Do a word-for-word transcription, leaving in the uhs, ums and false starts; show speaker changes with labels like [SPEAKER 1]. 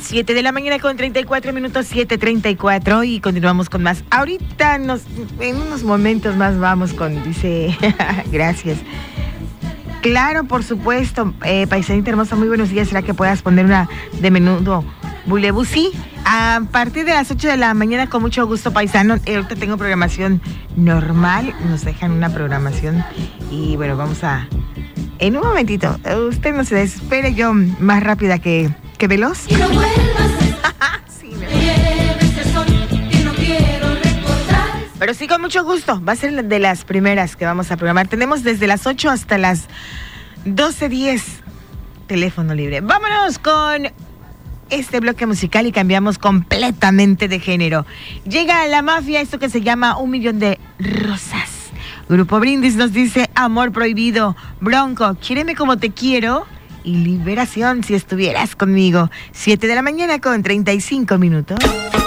[SPEAKER 1] siete de la mañana con treinta y cuatro minutos, siete treinta y cuatro, y continuamos con más. Ahorita, nos, en unos momentos más vamos con, dice, gracias. Claro, por supuesto, eh, paisanita hermosa, muy buenos días. ¿Será que puedas poner una de menudo bulebu? Sí, a partir de las ocho de la mañana, con mucho gusto, paisano. Eh, ahorita tengo programación normal, nos dejan una programación y bueno, vamos a... En un momentito, usted no se desespere, yo más rápida que, que veloz.
[SPEAKER 2] Y no vuelvas, sí, me lleves el sol, que no quiero recordar.
[SPEAKER 1] Pero sí, con mucho gusto, va a ser de las primeras que vamos a programar. Tenemos desde las ocho hasta las doce diez, teléfono libre. Vámonos con este bloque musical y cambiamos completamente de género. Llega La Mafia, esto que se llama Un Millón de Rosas. Grupo Brindis nos dice Amor Prohibido, Bronco, Quiéreme Como Te Quiero y Liberación, Si Estuvieras Conmigo. siete de la mañana con treinta y cinco minutos.